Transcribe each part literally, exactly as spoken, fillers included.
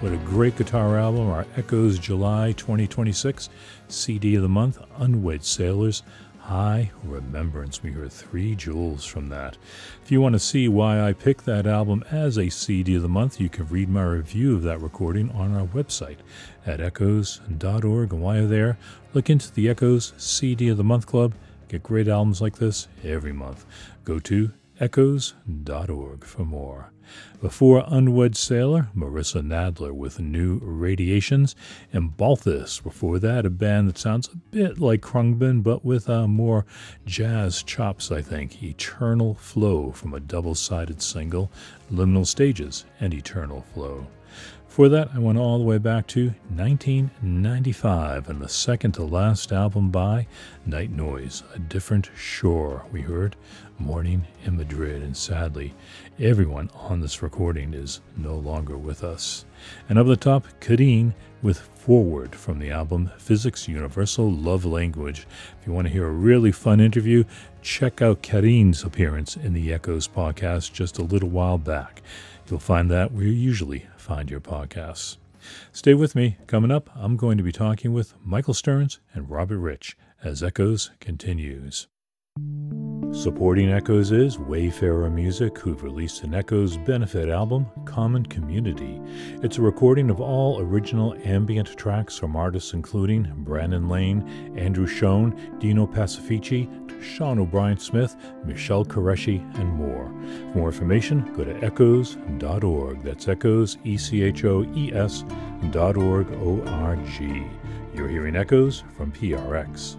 What a great guitar album, our Echoes July twenty twenty-six C D of the month, Unwed Sailors, High Remembrance. We heard three jewels from that. If you want to see why I picked that album as a C D of the month, you can read my review of that recording on our website at echoes dot org. And while you're there, look into the Echoes C D of the Month Club. Get great albums like this every month. Go to echoes dot org for more. Before Unwed Sailor, Marissa Nadler with New Radiations, and Balthus. Before that, a band that sounds a bit like Khruangbin, but with uh, more jazz chops, I think. Eternal Flow from a double-sided single, Liminal Stages and Eternal Flow. For that, I went all the way back to nineteen ninety-five and the second-to-last album by Night Noise, A Different Shore. We heard Morning in Madrid, and sadly, everyone on this recording is no longer with us. And up the top, Kareen with Forward from the album Physics Universal Love Language. If you want to hear a really fun interview, check out Kareen's appearance in the Echoes podcast just a little while back. You'll find that where you usually find your podcasts. Stay with me. Coming up, I'm going to be talking with Michael Stearns and Robert Rich as Echoes continues. Supporting Echoes is Wayfarer Music, who've released an Echoes benefit album, Common Community. It's a recording of all original ambient tracks from artists including Brandon Lane, Andrew Schoen, Dino Pacifici, Sean O'Brien Smith, Michelle Qureshi, and more. For more information, go to echoes dot org. That's Echoes, E C H O E S dot org, O R G. You're hearing Echoes from P R X.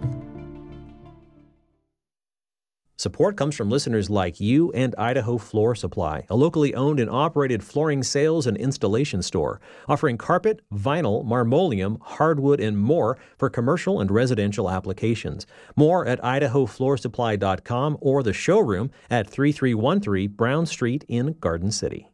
Support comes from listeners like you and Idaho Floor Supply, a locally owned and operated flooring sales and installation store, offering carpet, vinyl, marmoleum, hardwood, and more for commercial and residential applications. More at idaho floor supply dot com or the showroom at thirty-three thirteen Brown Street in Garden City.